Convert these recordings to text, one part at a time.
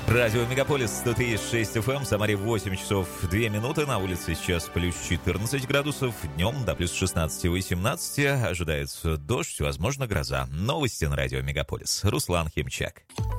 Радио Мегаполис 103.6 FM, Самаре 8 часов 2 минуты, на улице сейчас плюс 14 градусов, днем до плюс 16-18, ожидается дождь, возможно гроза. Новости на Радио Мегаполис. Руслан Химчак.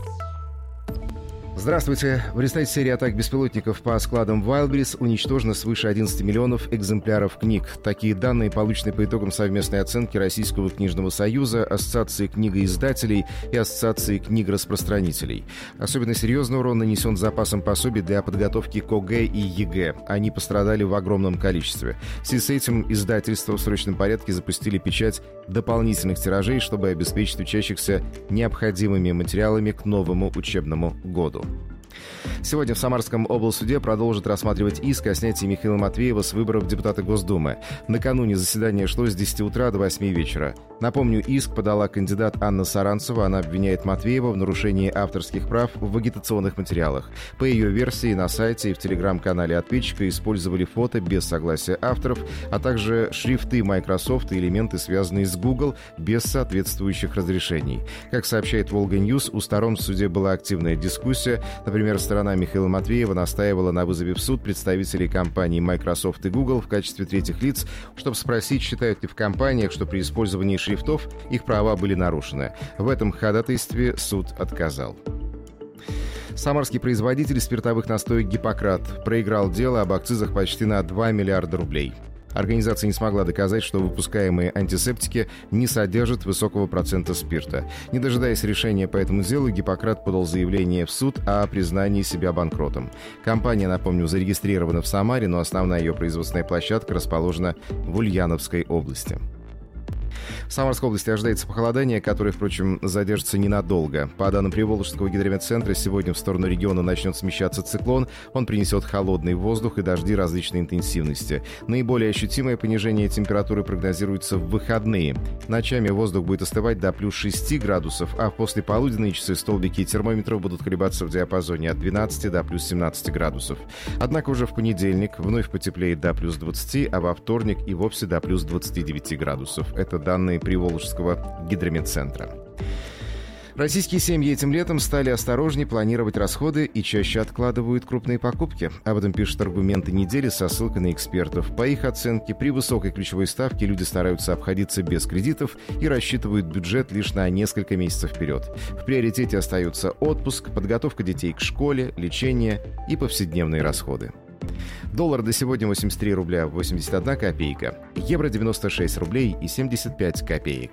Здравствуйте. В результате серии атак беспилотников по складам Wildberries уничтожено свыше 11 миллионов экземпляров книг. Такие данные получены по итогам совместной оценки Российского книжного союза, Ассоциации книгоиздателей и Ассоциации книгораспространителей. Особенно серьезный урон нанесен запасом пособий для подготовки к ОГЭ и ЕГЭ. Они пострадали в огромном количестве. В связи с этим издательства в срочном порядке запустили печать дополнительных тиражей, чтобы обеспечить учащихся необходимыми материалами к новому учебному году. Сегодня в Самарском облсуде продолжат рассматривать иск о снятии Михаила Матвеева с выборов депутата Госдумы. Накануне заседание шло с 10 утра до 8 вечера. Напомню, иск подала кандидат Анна Саранцева. Она обвиняет Матвеева в нарушении авторских прав в агитационных материалах. По ее версии, на сайте и в телеграм-канале ответчика использовали фото без согласия авторов, а также шрифты Microsoft и элементы, связанные с Google, без соответствующих разрешений. Как сообщает Волга Ньюс, у сторон в суде была активная дискуссия. Например, сторона Михаила Матвеева настаивала на вызове в суд представителей компаний Microsoft и Google в качестве третьих лиц, чтобы спросить, считают ли в компаниях, что при использовании шрифтов их права были нарушены. В этом ходатайстве суд отказал. Самарский производитель спиртовых настоек «Гиппократ» проиграл дело об акцизах почти на 2 миллиарда рублей. Организация не смогла доказать, что выпускаемые антисептики не содержат высокого процента спирта. Не дожидаясь решения по этому делу, «Гиппократ» подал заявление в суд о признании себя банкротом. Компания, напомню, зарегистрирована в Самаре, но основная ее производственная площадка расположена в Ульяновской области. В Самарской области ожидается похолодание, которое, впрочем, задержится ненадолго. По данным Приволжского гидрометцентра, сегодня в сторону региона начнет смещаться циклон. Он принесет холодный воздух и дожди различной интенсивности. Наиболее ощутимое понижение температуры прогнозируется в выходные. Ночами воздух будет остывать до плюс 6 градусов, а в послеполуденные часы столбики термометров будут колебаться в диапазоне от 12 до плюс 17 градусов. Однако уже в понедельник вновь потеплеет до плюс 20, а во вторник и вовсе до плюс 29 градусов. Это данные Приволжского гидрометцентра. Российские семьи этим летом стали осторожнее планировать расходы и чаще откладывают крупные покупки. Об этом пишут «Аргументы недели» со ссылкой на экспертов. По их оценке, при высокой ключевой ставке люди стараются обходиться без кредитов и рассчитывают бюджет лишь на несколько месяцев вперед. В приоритете остаются отпуск, подготовка детей к школе, лечение и повседневные расходы. Доллар до сегодня 83 рубля 81 копейка. Евро 96 рублей и 75 копеек.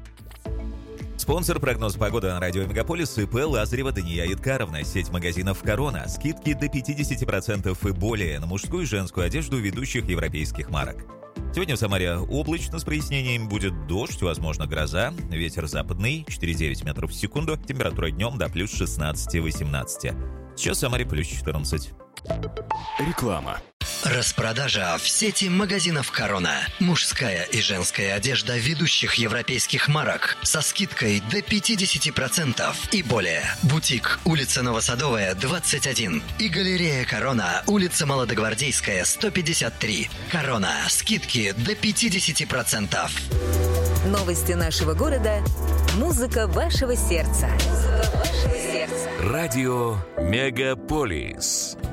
Спонсор прогноз погоды на Радио Мегаполис ИП Лазарева Дания Едкаровна. Сеть магазинов «Корона». Скидки до 50% и более на мужскую и женскую одежду ведущих европейских марок. Сегодня в Самаре облачно с прояснением, будет дождь, возможно гроза, ветер западный 4,9 метров в секунду, температура днем до плюс 16-18. Сейчас в Самаре плюс 14. Реклама. Распродажа в сети магазинов «Корона». Мужская и женская одежда ведущих европейских марок со скидкой до 50% и более. Бутик, улица Новосадовая, 21. И галерея «Корона», улица Молодогвардейская, 153. «Корона». Скидки до 50%. Новости нашего города. Музыка вашего сердца. Радио Мегаполис.